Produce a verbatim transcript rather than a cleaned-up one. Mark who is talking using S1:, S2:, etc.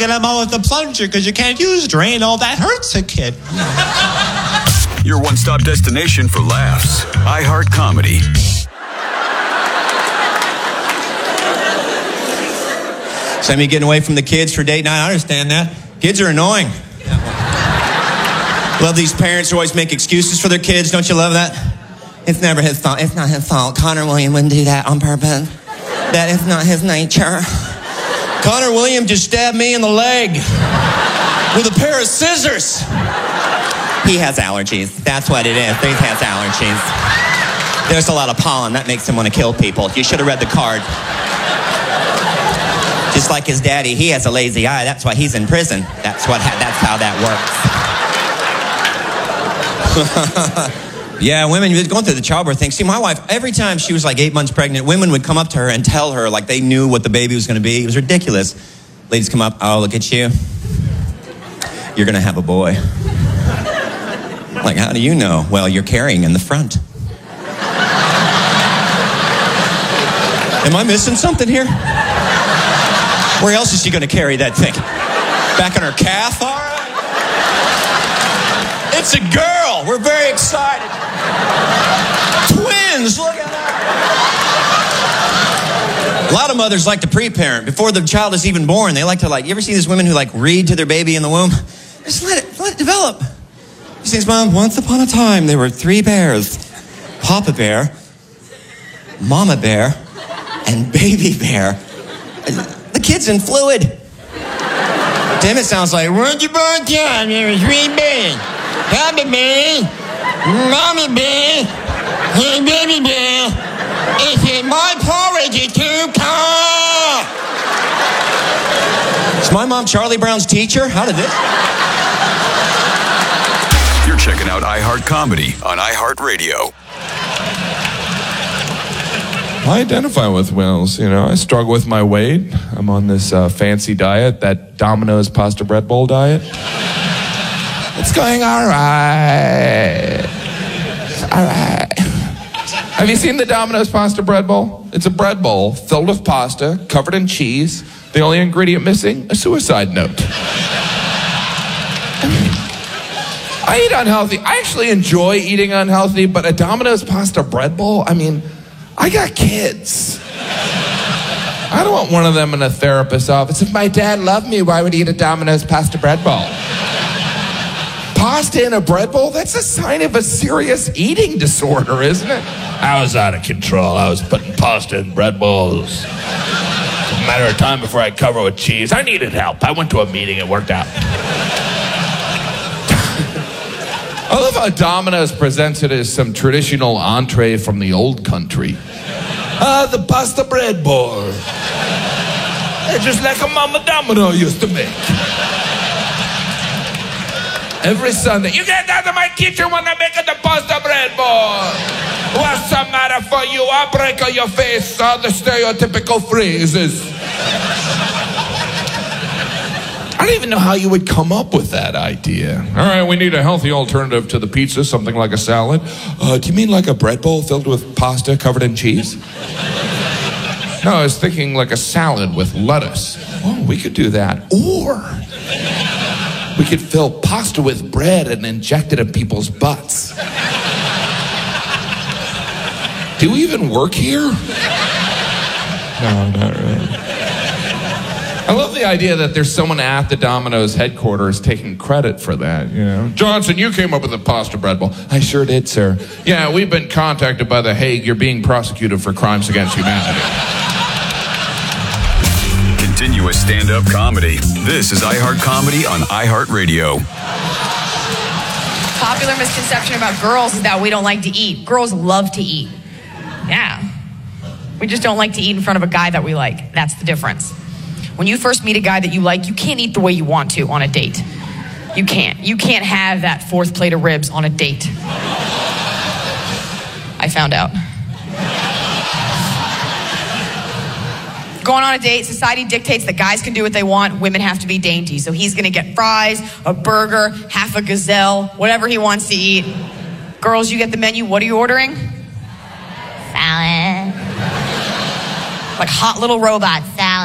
S1: get them out with the plunger because you can't use drain. All that hurts a kid.
S2: Your one-stop destination for laughs. iHeart Comedy.
S1: Sammy getting away from the kids for date night. I understand that. Kids are annoying. Love these parents who always make excuses for their kids. Don't you love that? It's never his fault. It's not his fault. Connor William wouldn't do that on purpose. That is not his nature. Connor William just stabbed me in the leg with a pair of scissors. He has allergies. That's what it is. He has allergies. There's a lot of pollen. That makes him want to kill people. You should have read the card. Just like his daddy, he has a lazy eye. That's why he's in prison. That's what. Ha- that's how that works. Yeah, women going through the childbirth thing. See, my wife, every time she was like eight months pregnant, women would come up to her and tell her like they knew what the baby was going to be. It was ridiculous. Ladies come up, oh, look at you. You're going to have a boy. Like, how do you know? Well, you're carrying in the front. Am I missing something here? Where else is she going to carry that thing? Back in her calf? All right. It's a girl. We're very excited. Twins. Look at that. A lot of mothers like to pre-parent. Before the child is even born, they like to like, you ever see these women who like read to their baby in the womb? Just let it, let it develop. She says, Mom, once upon a time, there were three bears. Papa Bear, Mama Bear, and Baby Bear. The kid's in fluid. Damn, it sounds like, once upon a time, there were three bears. Papa Bear, Mommy Bear, and Baby Bear. Is it my porridge is too cold? Is my mom Charlie Brown's teacher? How did this?
S2: You're checking out iHeart Comedy on iHeartRadio.
S3: I identify with Wills. You know, I struggle with my weight. I'm on this uh, fancy diet, that Domino's pasta bread bowl diet. It's going all right. All right. Have you seen the Domino's pasta bread bowl? It's a bread bowl filled with pasta, covered in cheese. The only ingredient missing, a suicide note. I eat unhealthy. I actually enjoy eating unhealthy, but a Domino's pasta bread bowl, I mean, I got kids. I don't want one of them in a therapist's office. If my dad loved me, why would he eat a Domino's pasta bread bowl? Pasta in a bread bowl? That's a sign of a serious eating disorder, isn't it?
S4: I was out of control. I was putting pasta in bread bowls. It's a matter of time before I cover with cheese. I needed help. I went to a meeting. It worked out.
S3: I love how Domino's presents it as some traditional entree from the old country.
S4: Ah, uh, the pasta bread bowl. It's just like a Mama Domino used to make.
S3: Every Sunday,
S4: you get out of my kitchen when I'm making the pasta bread bowl. What's the matter for you? I'll break on your face. All the stereotypical phrases.
S3: I don't even know how you would come up with that idea. All right, we need a healthy alternative to the pizza, something like a salad. Uh, do you mean like a bread bowl filled with pasta covered in cheese? No, I was thinking like a salad with lettuce. Oh, we could do that. Or we could fill pasta with bread and inject it in people's butts. Do we even work here? No, not really. I love the idea that there's someone at the Domino's headquarters taking credit for that, you know. Johnson, you came up with the pasta bread bowl. I sure did, sir. Yeah, we've been contacted by The Hague. You're being prosecuted for crimes against humanity.
S2: Continuous stand-up comedy. This is iHeart Comedy on iHeartRadio.
S5: Popular misconception about girls is that we don't like to eat. Girls love to eat. Yeah. We just don't like to eat in front of a guy that we like. That's the difference. When you first meet a guy that you like, you can't eat the way you want to on a date. You can't. You can't have that fourth plate of ribs on a date. I found out. Going on a date, society dictates that guys can do what they want, women have to be dainty. So he's gonna get fries, a burger, half a gazelle, whatever he wants to eat. Girls, you get the menu, what are you ordering? Salad. Like hot little robot salad.